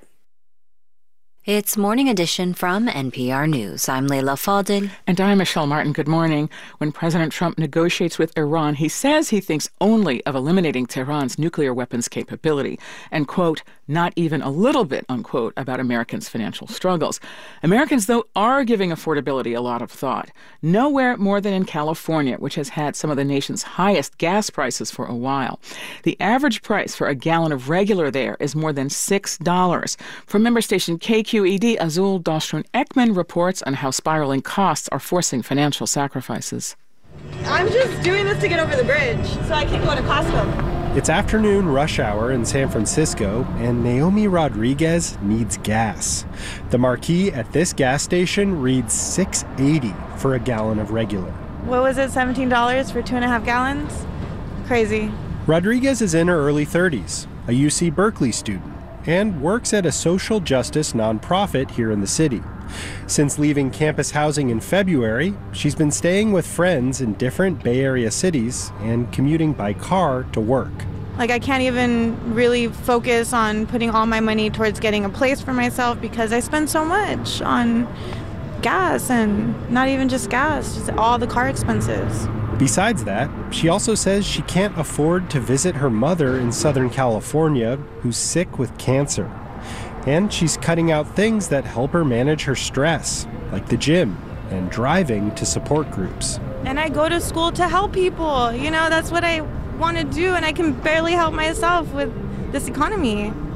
Speaker 19: It's Morning Edition from NPR News. I'm Leila Fadel.
Speaker 3: And I'm Michelle Martin. Good morning. When President Trump negotiates with Iran, he says he thinks only of eliminating Tehran's nuclear weapons capability and, quote, not even a little bit, unquote, about Americans' financial struggles. Americans, though, are giving affordability a lot of thought. Nowhere more than in California, which has had some of the nation's highest gas prices for a while. The average price for a gallon of regular there is more than $6. From member station KQED, Azul Dahlstrom-Ekman reports on how spiraling costs are forcing financial sacrifices.
Speaker 11: I'm just doing this to get over the bridge so I can go to Costco.
Speaker 12: It's afternoon rush hour in San Francisco, and Naomi Rodriguez needs gas. The marquee at this gas station reads $6.80 for a gallon of regular.
Speaker 11: What was it, $17 for 2.5 gallons? Crazy.
Speaker 12: Rodriguez is in her early 30s, a UC Berkeley student, and works at a social justice nonprofit here in the city. Since leaving campus housing in February, she's been staying with friends in different Bay Area cities and commuting by car to work.
Speaker 11: Like, I can't even really focus on putting all my money towards getting a place for myself because I spend so much on gas, and not even just gas, just all the car expenses.
Speaker 12: Besides that, she also says she can't afford to visit her mother in Southern California, who's sick with cancer. And she's cutting out things that help her manage her stress, like the gym and driving to support groups.
Speaker 11: And I go to school to help people. You know, that's what I want to do, and I can barely help myself with this economy.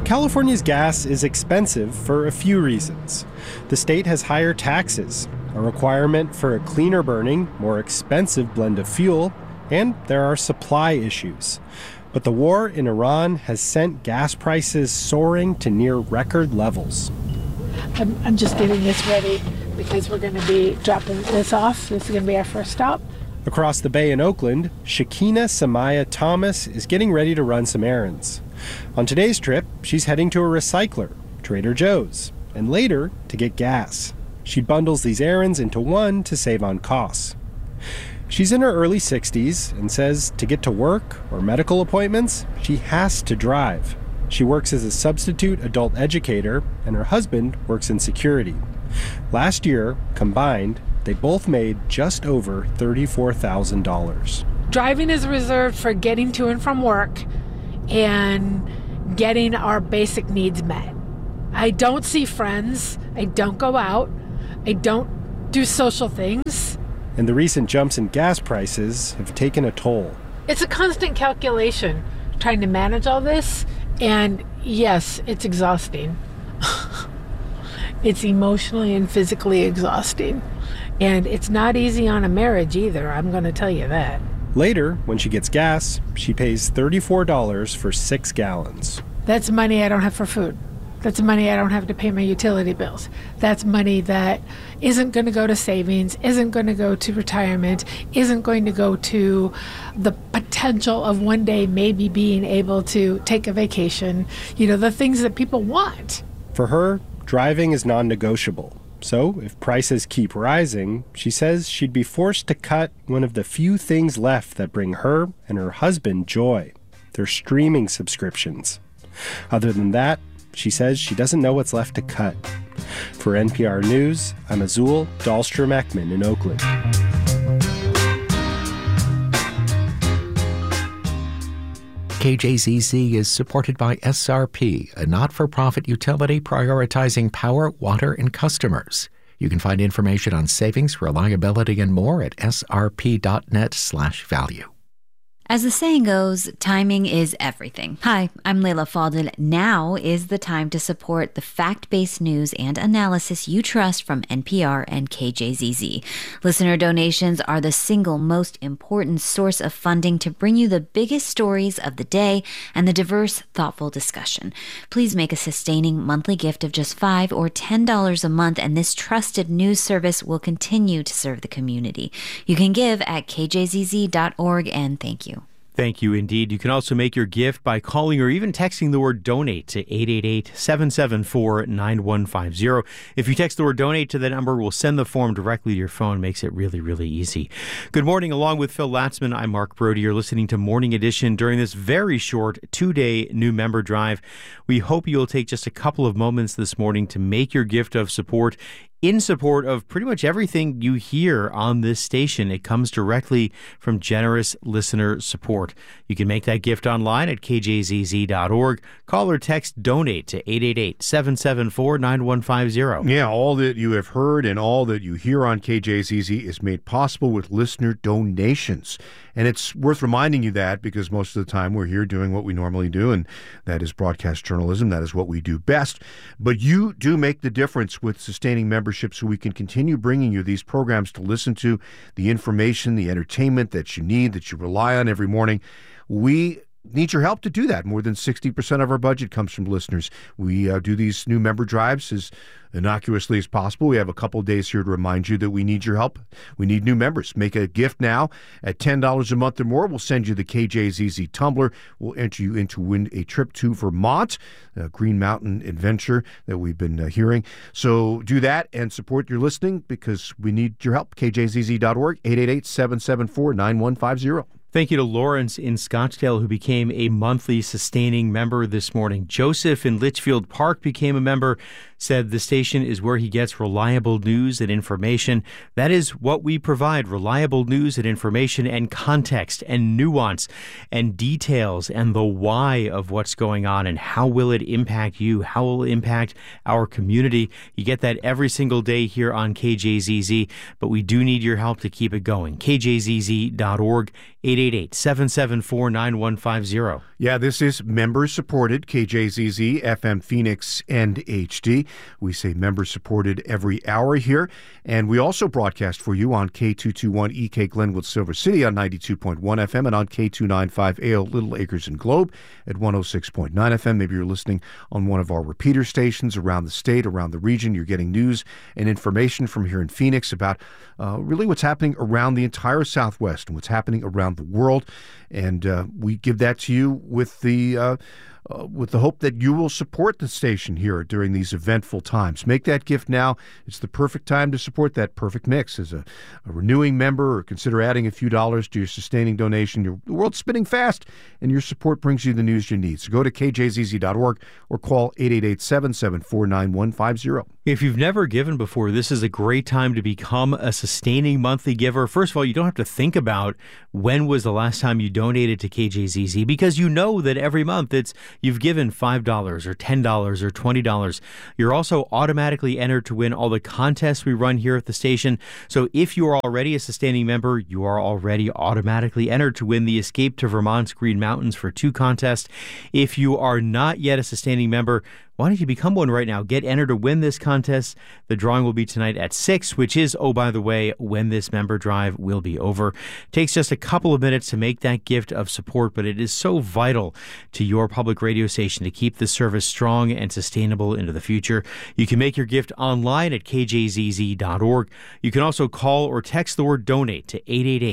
Speaker 12: California's gas is expensive for a few reasons. The state has higher taxes, a requirement for a cleaner burning, more expensive blend of fuel, and there are supply issues. But the war in Iran has sent gas prices soaring to near record levels.
Speaker 13: I'm just getting this ready because we're going to be dropping this off. This is going to be our first stop.
Speaker 12: Across the bay in Oakland, Shakina Samaya Thomas is getting ready to run some errands. On today's trip, she's heading to a recycler, Trader Joe's, and later to get gas. She bundles these errands into one to save on costs. She's in her early 60s and says to get to work or medical appointments, she has to drive. She works as a substitute adult educator, and her husband works in security. Last year, combined, they both made just over $34,000.
Speaker 13: Driving is reserved for getting to and from work and getting our basic needs met. I don't see friends. I don't go out. I don't do social things.
Speaker 12: And the recent jumps in gas prices have taken a toll.
Speaker 13: It's a constant calculation trying to manage all this. And yes, it's exhausting. It's emotionally and physically exhausting. And it's not easy on a marriage either, I'm going to tell you that.
Speaker 12: Later, when she gets gas, she pays $34 for 6 gallons.
Speaker 13: That's money I don't have for food. That's money I don't have to pay my utility bills. That's money that isn't going to go to savings, isn't going to go to retirement, isn't going to go to the potential of one day maybe being able to take a vacation, the things that people want.
Speaker 12: For her, driving is non-negotiable. So, if prices keep rising, she says she'd be forced to cut one of the few things left that bring her and her husband joy, their streaming subscriptions. Other than that, she says she doesn't know what's left to cut. For NPR News, I'm Azul Dahlstrom-Ekman in Oakland.
Speaker 15: KJZZ is supported by SRP, a not-for-profit utility prioritizing power, water, and customers. You can find information on savings, reliability, and more at srp.net/value.
Speaker 19: As the saying goes, timing is everything. Hi, I'm Leila Fadel. Now is the time to support the fact-based news and analysis you trust from NPR and KJZZ. Listener donations are the single most important source of funding to bring you the biggest stories of the day and the diverse, thoughtful discussion. Please make a sustaining monthly gift of just $5 or $10 a month, and this trusted news service will continue to serve the community. You can give at kjzz.org, and thank you.
Speaker 9: Thank you indeed. You can also make your gift by calling or even texting the word donate to 888-774-9150. If you text the word donate to that number, we'll send the form directly to your phone. Makes it really, really easy. Good morning. Along with Phil Latzman, I'm Mark Brody. You're listening to Morning Edition during this very short 2-day new member drive. We hope you'll take just a couple of moments this morning to make your gift of support in support of pretty much everything you hear on this station. It comes directly from generous listener support. You can make that gift online at kjzz.org. Call or text donate to 888-774-9150.
Speaker 10: Yeah, all that you have heard and all that you hear on KJZZ is made possible with listener donations. And it's worth reminding you that because most of the time we're here doing what we normally do, and that is broadcast journalism. That is what we do best. But you do make the difference with sustaining membership so we can continue bringing you these programs to listen to, the information, the entertainment that you need, that you rely on every morning. We need your help to do that. More than 60% of our budget comes from listeners. We do these new member drives as innocuously as possible. We have a couple of days here to remind you that we need your help. We need new members. Make a gift now at $10 a month or more. We'll send you the KJZZ tumbler. We'll enter you in to win a trip to Vermont, a Green Mountain adventure that we've been hearing. So do that and support your listening because we need your help. KJZZ.org, 888-774-9150.
Speaker 9: Thank you to Lawrence in Scottsdale, who became a monthly sustaining member this morning. Joseph in Litchfield Park became a member. said the station is where he gets reliable news and information. That is what we provide, reliable news and information and context and nuance and details and the why of what's going on and how will it impact you, how will it impact our community. You get that every single day here on KJZZ, but we do need your help to keep it going. KJZZ.org, 888-774-9150.
Speaker 10: Yeah, this is member-supported KJZZ, FM Phoenix, and HD. We say member-supported every hour here, and we also broadcast for you on K221EK Glenwood Silver City on 92.1 FM and on K295AL Little Acres and Globe at 106.9 FM. Maybe you're listening on one of our repeater stations around the state, around the region. You're getting news and information from here in Phoenix about really what's happening around the entire Southwest and what's happening around the world. And we give that to you with the hope that you will support the station here during these eventful times. Make that gift now. It's the perfect time to support that perfect mix. As a renewing member, or consider adding a few dollars to your sustaining donation. The world's spinning fast, and your support brings you the news you need. So go to kjzz.org or call 888-774-9150.
Speaker 9: If you've never given before, this is a great time to become a sustaining monthly giver. First of all, you don't have to think about when was the last time you donated to KJZZ, because you know that every month you've given $5 or $10 or $20. You're also automatically entered to win all the contests we run here at the station. So if you are already a sustaining member, you are already automatically entered to win the Escape to Vermont's Green Mountains for 2 contest. If you are not yet a sustaining member, why don't you become one right now? Get entered to win this contest. The drawing will be tonight at 6, which is, oh, by the way, when this member drive will be over. It takes just a couple of minutes to make that gift of support, but it is so vital to your public radio station to keep the service strong and sustainable into the future. You can make your gift online at kjzz.org. You can also call or text the word donate to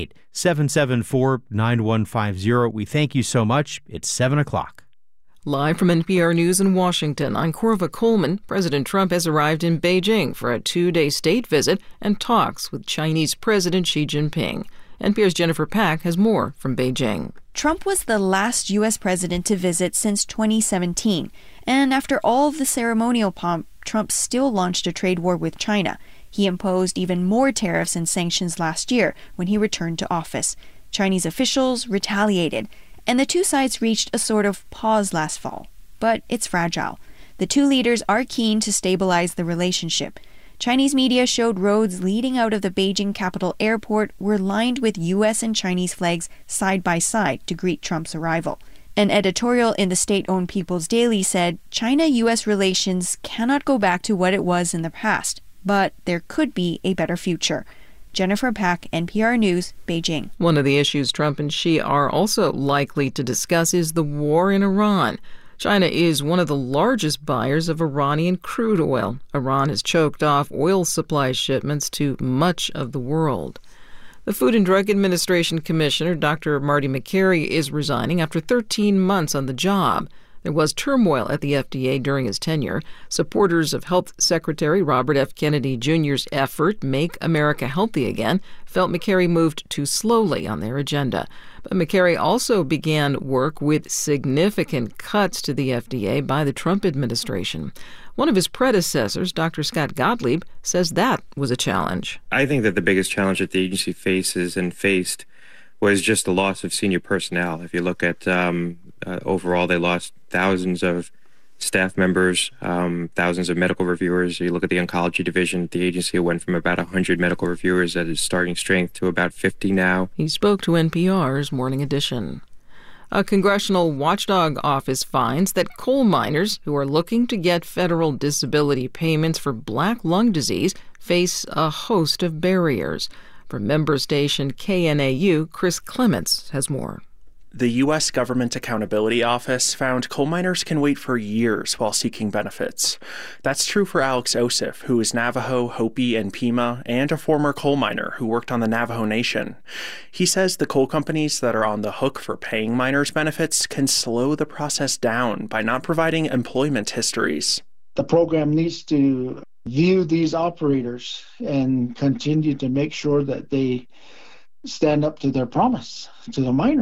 Speaker 9: 888-774-9150. We thank you so much. It's 7 o'clock.
Speaker 16: Live from NPR News in Washington, I'm Corva Coleman. President Trump has arrived in Beijing for a 2-day state visit and talks with Chinese President Xi Jinping. NPR's Jennifer Pack has more from Beijing.
Speaker 17: Trump was the last U.S. president to visit since 2017. And after all of the ceremonial pomp, Trump still launched a trade war with China. He imposed even more tariffs and sanctions last year when he returned to office. Chinese officials retaliated, and the two sides reached a sort of pause last fall. But it's fragile. The two leaders are keen to stabilize the relationship. Chinese media showed roads leading out of the Beijing Capital Airport were lined with U.S. and Chinese flags side by side to greet Trump's arrival. An editorial in the state-owned People's Daily said China-U.S. relations cannot go back to what it was in the past, but there could be a better future. Jennifer Pack, NPR News, Beijing.
Speaker 16: One of the issues Trump and Xi are also likely to discuss is the war in Iran. China is one of the largest buyers of Iranian crude oil. Iran has choked off oil supply shipments to much of the world. The Food and Drug Administration Commissioner, Dr. Marty Makary, is resigning after 13 months on the job. There was turmoil at the FDA during his tenure. Supporters of Health Secretary Robert F. Kennedy Jr.'s effort, Make America Healthy Again, felt Makary moved too slowly on their agenda. But Makary also began work with significant cuts to the FDA by the Trump administration. One of his predecessors, Dr. Scott Gottlieb, says that was a challenge.
Speaker 18: I think that the biggest challenge that the agency faces and faced was just the loss of senior personnel. If you look at overall, they lost thousands of staff members, thousands of medical reviewers. You look at the oncology division at the agency, it went from about 100 medical reviewers at its starting strength to about 50 now.
Speaker 16: He spoke to NPR's Morning Edition. A congressional watchdog office finds that coal miners who are looking to get federal disability payments for black lung disease face a host of barriers. From member station KNAU, Chris Clements has more.
Speaker 20: The U.S. Government Accountability Office found coal miners can wait for years while seeking benefits. That's true for Alex Osif, who is Navajo, Hopi, and Pima, and a former coal miner who worked on the Navajo Nation. He says the coal companies that are on the hook for paying miners benefits can slow the process down by not providing employment histories.
Speaker 21: The program needs to view these operators and continue to make sure that they stand up to their promise to the miner.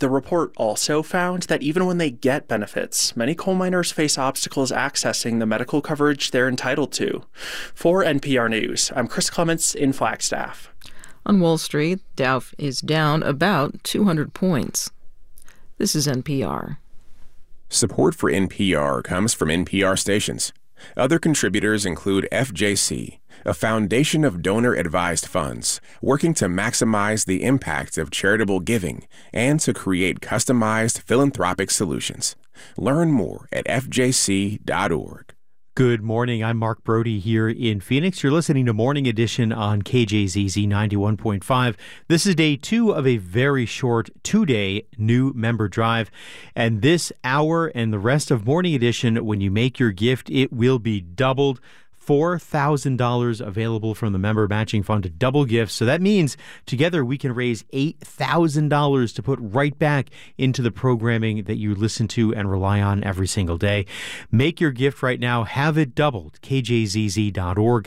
Speaker 20: The report also found that even when they get benefits, many coal miners face obstacles accessing the medical coverage they're entitled to. For NPR News, I'm Chris Clements in Flagstaff.
Speaker 16: On Wall Street, Dow is down about 200 points. This is NPR.
Speaker 1: Support for NPR comes from NPR stations. Other contributors include FJC, a foundation of donor-advised funds working to maximize the impact of charitable giving and to create customized philanthropic solutions. Learn more at fjc.org.
Speaker 9: Good morning. I'm Mark Brody here in Phoenix. You're listening to Morning Edition on KJZZ 91.5. This is day 2 of a very short 2-day new member drive. And this hour and the rest of Morning Edition, when you make your gift, it will be doubled. $4,000 available from the member matching fund to double gifts. So that means together we can raise $8,000 to put right back into the programming that you listen to and rely on every single day. Make your gift right now. Have it doubled. KJZZ.org.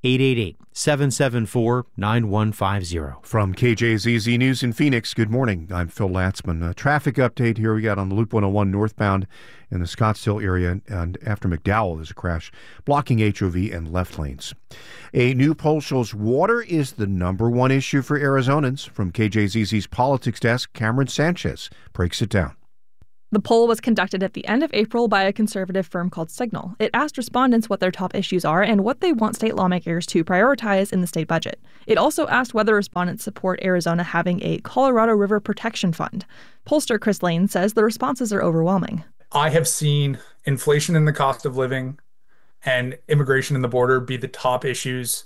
Speaker 9: 888-774-9150.
Speaker 10: From KJZZ News in Phoenix, good morning. I'm Phil Latzman. A traffic update here we got on the Loop 101 northbound in the Scottsdale area, and after McDowell, there's a crash blocking HOV and left lanes. A new poll shows water is the number one issue for Arizonans. From KJZZ's politics desk, Cameron Sanchez breaks it down.
Speaker 5: The poll was conducted at the end of April by a conservative firm called Signal. It asked respondents what their top issues are and what they want state lawmakers to prioritize in the state budget. It also asked whether respondents support Arizona having a Colorado River Protection Fund. Pollster Chris Lane says the responses are overwhelming.
Speaker 6: I have seen inflation in the cost of living and immigration in the border be the top issues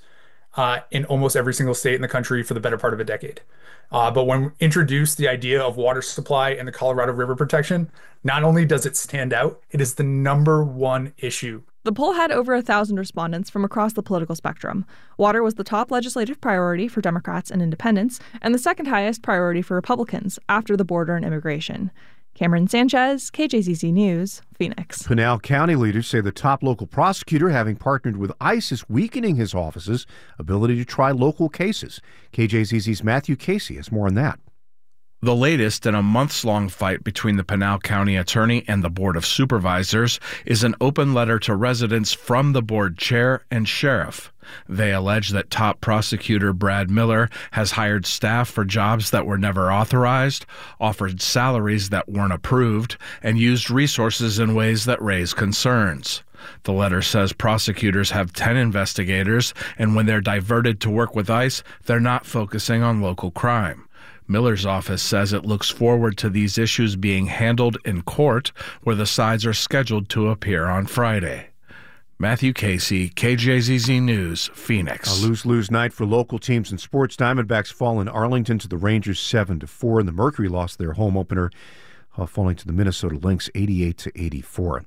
Speaker 6: in almost every single state in the country for the better part of a decade. But when introduced the idea of water supply and the Colorado River protection, not only does it stand out, it is the number one issue.
Speaker 5: The poll had over 1,000 respondents from across the political spectrum. Water was the top legislative priority for Democrats and independents, and the second highest priority for Republicans after the border and immigration. Cameron Sanchez, KJZZ News, Phoenix.
Speaker 10: Pinal County leaders say the top local prosecutor, having partnered with ICE, is weakening his office's ability to try local cases. KJZZ's Matthew Casey has more on that.
Speaker 22: The latest in a months-long fight between the Pinal County attorney and the Board of Supervisors is an open letter to residents from the board chair and sheriff. They allege that top prosecutor Brad Miller has hired staff for jobs that were never authorized, offered salaries that weren't approved, and used resources in ways that raise concerns. The letter says prosecutors have 10 investigators, and when they're diverted to work with ICE, they're not focusing on local crime. Miller's office says it looks forward to these issues being handled in court, where the sides are scheduled to appear on Friday. Matthew Casey, KJZZ News, Phoenix.
Speaker 10: A lose-lose night for local teams in sports. Diamondbacks fall in Arlington to the Rangers 7-4, and the Mercury lost their home opener, falling to the Minnesota Lynx 88-84.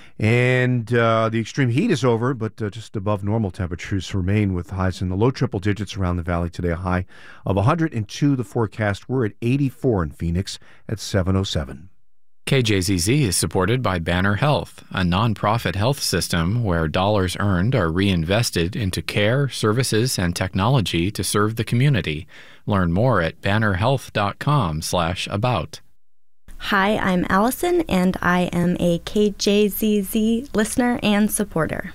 Speaker 10: And the extreme heat is over, but just above normal temperatures remain with highs in the low triple digits around the valley today. A high of 102. The forecast, we're at 84 in Phoenix at 707.
Speaker 23: KJZZ is supported by Banner Health, a nonprofit health system where dollars earned are reinvested into care, services, and technology to serve the community. Learn more at bannerhealth.com/about.
Speaker 24: Hi, I'm Allison, and I am a KJZZ listener and supporter.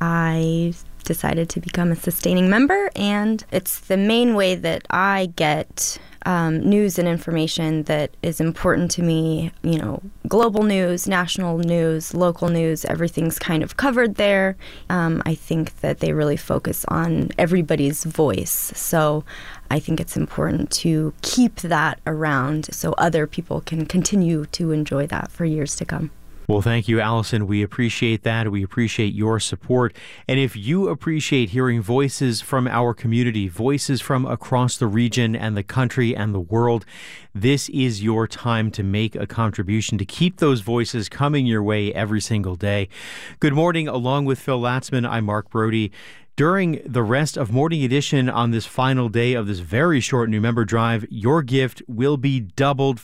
Speaker 24: I decided to become a sustaining member, and it's the main way that I get news and information that is important to me. You know, global news, national news, local news, everything's kind of covered there. I think that they really focus on everybody's voice. So I think it's important to keep that around so other people can continue to enjoy that for years to come.
Speaker 9: Well, thank you, Allison. We appreciate that. We appreciate your support. And if you appreciate hearing voices from our community, voices from across the region and the country and the world, this is your time to make a contribution, to keep those voices coming your way every single day. Good morning. Along with Phil Latzman, I'm Mark Brody. During the rest of Morning Edition on this final day of this very short new member drive, your gift will be doubled.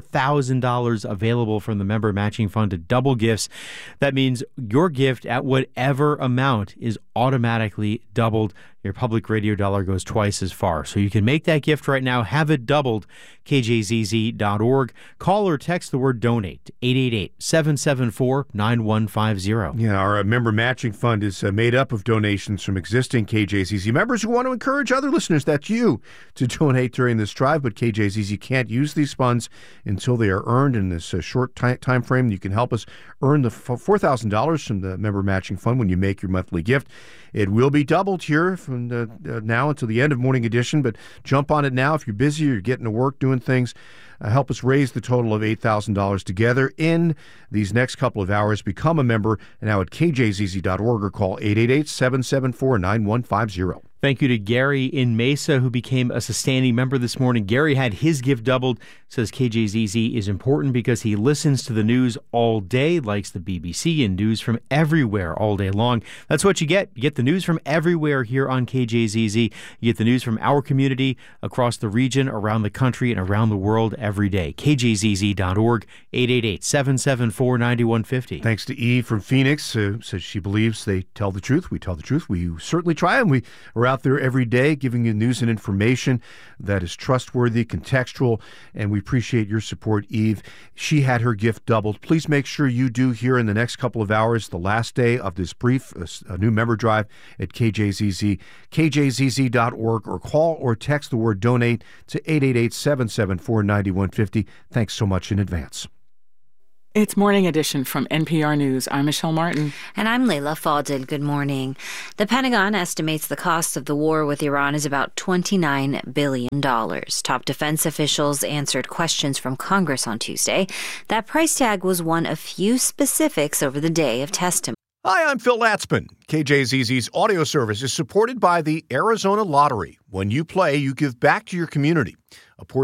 Speaker 9: $4,000 available from the member matching fund to double gifts. That means your gift at whatever amount is automatically doubled. your public radio dollar goes twice as far. So you can make that gift right now. Have it doubled. KJZZ.org. Call or text the word donate to 888-774-9150.
Speaker 10: Yeah, our member matching fund is made up of donations from existing KJZZ members who want to encourage other listeners, that's you, to donate during this drive. But KJZZ can't use these funds until they are earned in this short time frame. You can help us earn the $4,000 from the member matching fund when you make your monthly gift. It will be doubled here from now until the end of Morning Edition, but jump on it now if you're busy or you're getting to work doing things. Help us raise the total of $8,000 together in these next couple of hours. Become a member now at kjzz.org or call 888-774-9150.
Speaker 9: Thank you to Gary in Mesa, who became a sustaining member this morning. Gary had his gift doubled, says KJZZ is important because he listens to the news all day, likes the BBC and news from everywhere all day long. That's what you get. You get the news from everywhere here on KJZZ. You get the news from our community, across the region, around the country, and around the world every day. KJZZ.org, 888-774-9150.
Speaker 10: Thanks to Eve from Phoenix, says she believes they tell the truth. We tell the truth. We certainly try, and we are out there every day giving you news and information that is trustworthy, contextual, and we appreciate your support, Eve. She had her gift doubled. Please make sure you do here in the next couple of hours, the last day of this brief, a new member drive at KJZZ, kjzz.org, or call or text the word donate to 888-774-9150. Thanks so much in advance.
Speaker 3: It's Morning Edition from NPR News. I'm Michelle Martin.
Speaker 19: And I'm Layla Fadel. Good morning. The Pentagon estimates the cost of the war with Iran is about $29 billion. Top defense officials answered questions from Congress on Tuesday. That price tag was one of few specifics over the day of testimony.
Speaker 10: Hi, I'm Phil Latzman. KJZZ's audio service is supported by the Arizona Lottery. When you play, you give back to your community. A portion